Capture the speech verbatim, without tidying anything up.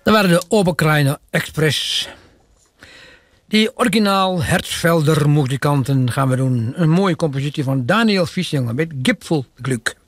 Dat waren de Oberkrainer Express. Die originaal Herzfelder muzikanten gaan we doen. Een mooie compositie van Daniel Fischel met Gipfelglück.